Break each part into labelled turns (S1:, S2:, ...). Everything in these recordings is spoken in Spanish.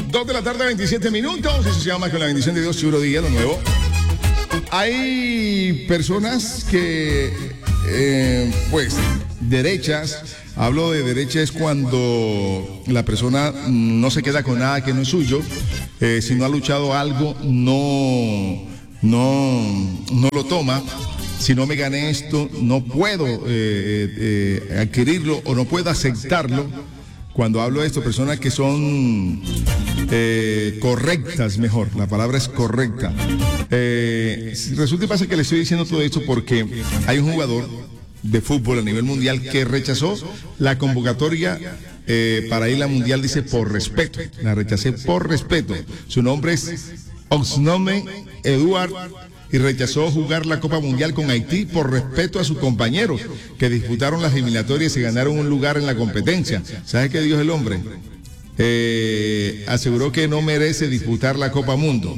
S1: 2 de la tarde, 27 minutos. Eso se llama Con la bendición de Dios, Churo Díaz, lo nuevo. Hay personas que, pues, derechas. Hablo de derecha es cuando la persona no se queda con nada que no es suyo. Si no ha luchado algo, no lo toma. Si no me gané esto, no puedo adquirirlo o no puedo aceptarlo. Cuando hablo de esto, personas que son correctas, mejor, la palabra es correcta. Resulta y pasa que le estoy diciendo todo esto porque hay un jugador de fútbol a nivel mundial que rechazó la convocatoria para ir a la mundial, dice por respeto. La rechacé por respeto. Su nombre es Oxnome Eduard y rechazó jugar la Copa Mundial con Haití por respeto a sus compañeros que disputaron las eliminatorias y ganaron un lugar en la competencia. ¿Sabe qué dijo el hombre? Aseguró que no merece disputar la Copa Mundo.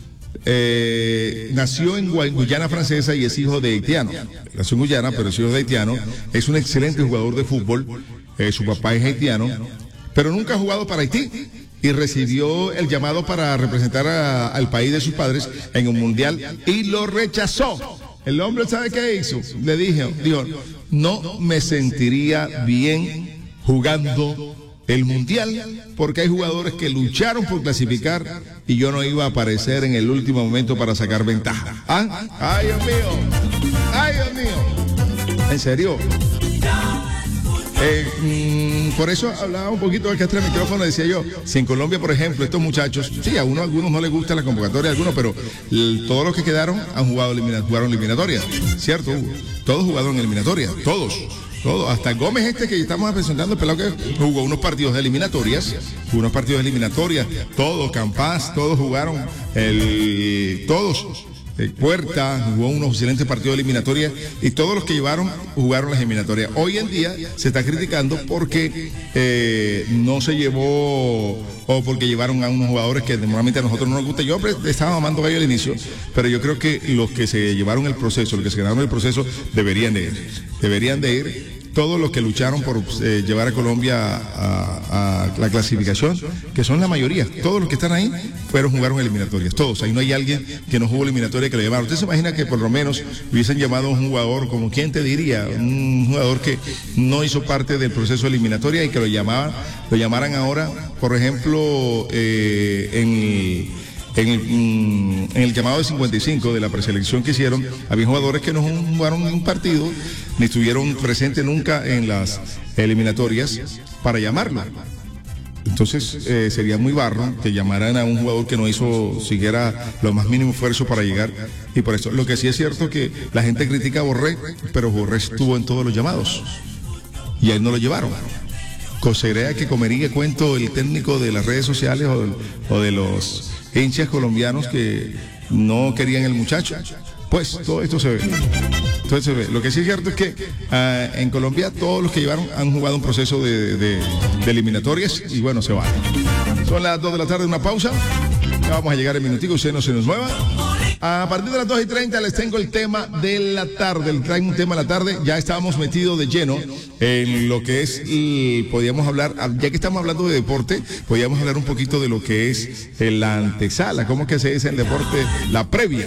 S1: Nació en Guyana Francesa y es hijo de haitiano. Nació en Guyana, pero es hijo de haitiano. Es un excelente jugador de fútbol. Su papá es haitiano, pero nunca ha jugado para Haití. Y recibió el llamado para representar al país de sus padres en un mundial y lo rechazó. El hombre, ¿sabe qué hizo? Le dijo, no me sentiría bien jugando el mundial porque hay jugadores que lucharon por clasificar y yo no iba a aparecer en el último momento para sacar ventaja. ¿Ah? ¡Ay, Dios mío! ¡Ay, Dios mío! ¿En serio? Por eso hablaba un poquito del castre del micrófono, decía yo, si en Colombia, por ejemplo, estos muchachos, sí, a algunos no les gusta la convocatoria, a algunos, pero todos los que quedaron jugaron eliminatoria, ¿cierto? Todos jugaron eliminatoria, todos, hasta Gómez que estamos presentando, el pelado que jugó unos partidos de eliminatorias, todos, Campas, todos jugaron, todos. Puerta jugó unos excelentes partidos de eliminatoria y todos los que jugaron las eliminatorias. Hoy en día se está criticando porque no se llevó o porque llevaron a unos jugadores que normalmente a nosotros no nos gusta. Yo estaba amando gallo al inicio, pero yo creo que los que se llevaron el proceso, los que se ganaron el proceso, deberían de ir. Todos los que lucharon por llevar a Colombia a la clasificación, que son la mayoría, todos los que están ahí jugaron eliminatorias, todos. Ahí no hay alguien que no jugó eliminatoria que lo llamaron. ¿Usted se imagina que por lo menos hubiesen llamado a un jugador, como quién te diría, un jugador que no hizo parte del proceso de eliminatoria y que lo llamaran ahora, por ejemplo, en el llamado de 55 de la preselección que hicieron, había jugadores que no jugaron un partido ni estuvieron presentes nunca en las eliminatorias para llamarlo. Entonces sería muy barro que llamaran a un jugador que no hizo siquiera lo más mínimo esfuerzo para llegar. Y por eso, lo que sí es cierto que la gente critica a Borré, pero Borré estuvo en todos los llamados y a él no lo llevaron. ¿Considera que comería cuento el técnico de las redes sociales o de los hinchas colombianos que no querían el muchacho? Pues todo esto se ve. Lo que sí es cierto es que en Colombia todos los que llevaron han jugado un proceso de eliminatorias y bueno, se van. Son las 2 de la tarde, una pausa. Ya vamos a llegar en minutico, usted no se nos mueva. A partir de las 2:30 les tengo el tema de la tarde. Les traigo un tema de la tarde. Ya estábamos metidos de lleno en lo que es, podíamos hablar, ya que estamos hablando de deporte, podíamos hablar un poquito de lo que es la antesala. ¿Cómo que se dice en deporte? La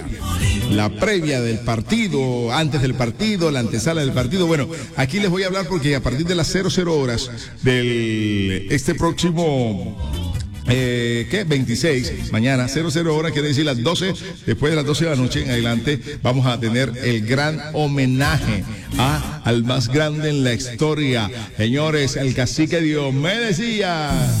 S1: previa del partido, antes del partido, la antesala del partido. Bueno, aquí les voy a hablar porque a partir de las 00 horas del este próximo 26, mañana, 00 horas, quiere decir las 12, después de las 12 de la noche en adelante, vamos a tener el gran homenaje al más grande en la historia. Señores, el cacique Diomedes Díaz.